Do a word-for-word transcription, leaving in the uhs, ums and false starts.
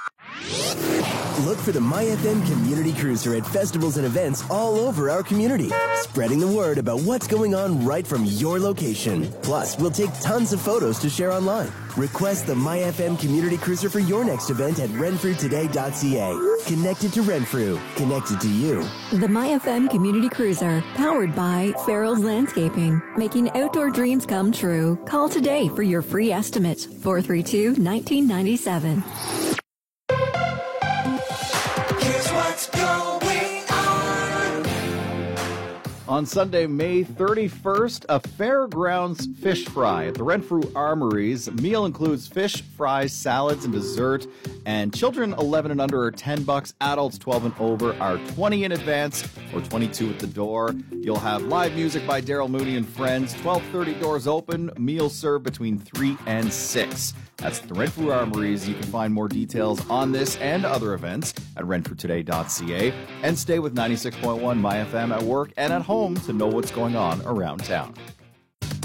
Look for the MyFM Community Cruiser at festivals and events all over our community, spreading the word about what's going on right from your location. Plus, we'll take tons of photos to share online. Request the MyFM Community Cruiser for your next event at renfrew today dot c a. Connected to Renfrew, connected to you. The MyFM Community Cruiser, powered by Farrell's Landscaping, making outdoor dreams come true. Call today for your free estimate, four three two, one nine nine seven. On Sunday, May thirty-first, a fairgrounds fish fry at the Renfrew Armories. Meal includes fish, fries, salads, and dessert. And children eleven and under are ten bucks. Adults twelve and over are twenty in advance or twenty-two at the door. You'll have live music by Daryl Mooney and friends. twelve thirty doors open. Meals served between three and six. That's the Renfrew Armories. You can find more details on this and other events at renfrew today dot c a. And stay with ninety-six point one MyFM at work and at home to know what's going on around town.